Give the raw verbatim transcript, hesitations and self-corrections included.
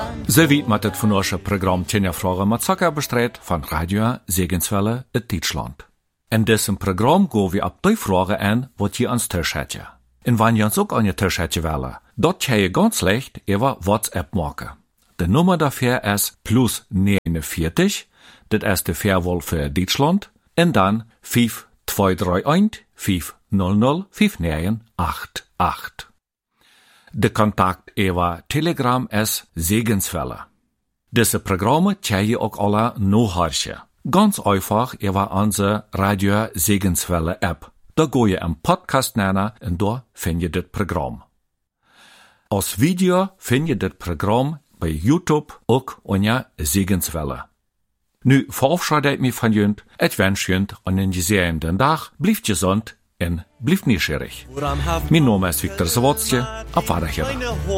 So wie mit het van ons Programm Tjenja Vragen mit Zucker bestreed van Radio Segenswelle in Deutschland. In diesem Programm gehen wir ab die Fragen an, was je ans Tisch hätte. Und wenn je uns auch an je Tisch hätte wollen, dort kann je ganz leicht über WhatsApp machen. Die Nummer dafür ist plus neunundvierzig, das ist die Fairwahl für Deutschland, und dann fünf zwei drei eins fünf null null fünf neun acht acht. De Kontakt über Telegram ist Segenswelle. Diese Programme kann je auch alle nachhören. Ganz einfach über unsere Radio Segenswelle App. Da go je im Podcast nennen und da find je das Programm. Als Video find je das Programm bei YouTube auch unter Segenswelle. Nu verabschiede ich mich von jünd, ich wünsche jünd einen gesegneten Tag, bleibt gesund und bleibt neugierig. Mein Name ist Viktor Zawadzki, auf Wiedersehen.